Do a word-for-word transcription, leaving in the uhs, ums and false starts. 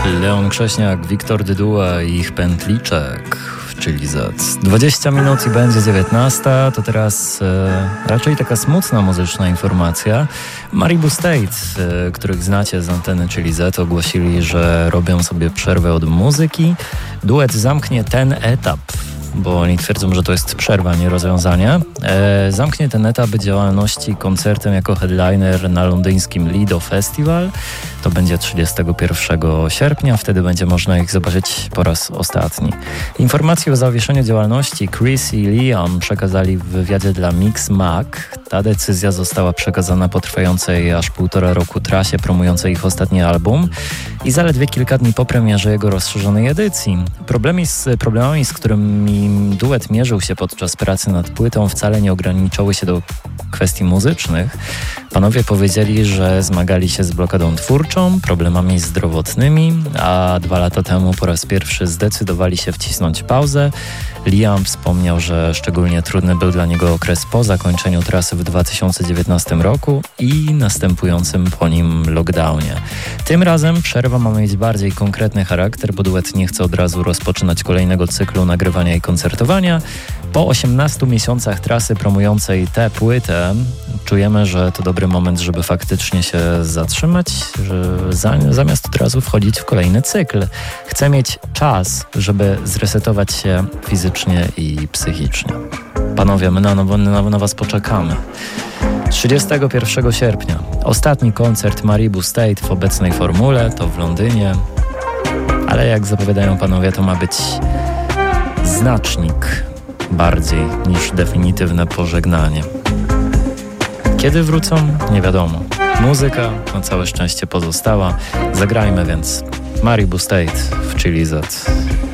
Leon Krześniak, Wiktor Dyduła i ich pętliczek w Chili Z. dwadzieścia minut i będzie dziewiętnasta. To teraz e, raczej taka smutna muzyczna informacja. Maribu State, e, których znacie z anteny Chili Z, ogłosili, że robią sobie przerwę od muzyki. Duet zamknie ten etap, bo oni twierdzą, że to jest przerwa, nie rozwiązanie. E, zamknie ten etap działalności koncertem jako headliner na londyńskim Lido Festival. To będzie trzydziestego pierwszego sierpnia, wtedy będzie można ich zobaczyć po raz ostatni. Informacje o zawieszeniu działalności Chris i Liam przekazali w wywiadzie dla Mix Mag. Ta decyzja została przekazana po trwającej aż półtora roku trasie promującej ich ostatni album i zaledwie kilka dni po premierze jego rozszerzonej edycji. Problemy z, problemami, z którymi duet mierzył się podczas pracy nad płytą, wcale nie ograniczały się do kwestii muzycznych. Panowie powiedzieli, że zmagali się z blokadą twórczą, problemami zdrowotnymi, a dwa lata temu po raz pierwszy zdecydowali się wcisnąć pauzę. Liam wspomniał, że szczególnie trudny był dla niego okres po zakończeniu trasy w dwa tysiące dziewiętnastym roku i następującym po nim lockdownie. Tym razem przerwa ma mieć bardziej konkretny charakter, bo duet nie chce od razu rozpoczynać kolejnego cyklu nagrywania i koncertowania. Po osiemnastu miesiącach trasy promującej tę płytę czujemy, że to dobry moment, żeby faktycznie się zatrzymać, że za, zamiast od razu wchodzić w kolejny cykl. Chcę mieć czas, żeby zresetować się fizycznie i psychicznie. Panowie, my na, na, na was poczekamy. trzydziestego pierwszego sierpnia ostatni koncert Maribu State w obecnej formule, to w Londynie, ale jak zapowiadają panowie, to ma być znacznik bardziej niż definitywne pożegnanie. Kiedy wrócą? Nie wiadomo. Muzyka na całe szczęście pozostała. Zagrajmy więc Maribu State w Chili Z.